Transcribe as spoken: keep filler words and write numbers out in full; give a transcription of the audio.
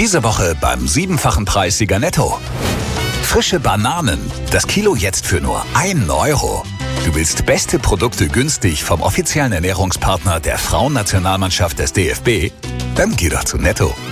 Diese Woche beim siebenfachen Preissieger Netto. Frische Bananen, das Kilo jetzt für nur ein Euro. Du willst beste Produkte günstig vom offiziellen Ernährungspartner der Frauennationalmannschaft des D F B? Dann geh doch zu Netto.